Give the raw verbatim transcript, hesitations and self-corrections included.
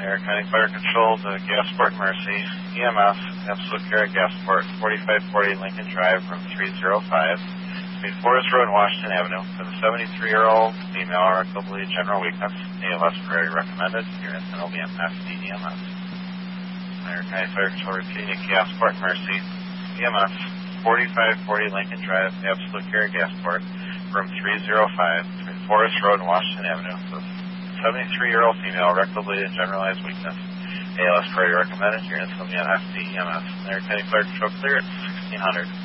Lander County Fire Control to Gasport Mercy, E M S, Absolute Care at Gasport, forty-five forty Lincoln Drive, room three oh five, between Forest Road and Washington Avenue, for the seventy-three-year-old female, rectally general weakness, A L S priority recommended, units and will be in S D E M S. Lander County Fire Control repeating at Gasport Mercy, E M S, forty-five forty Lincoln Drive, Absolute Care at Gasport, room three oh five, between Forest Road and Washington Avenue, for the seventy-three-year-old female, rectal bleeding, generalized weakness, A L S priority recommended, units will be on S D E M S. Lander County Fire Control clear at sixteen hundred.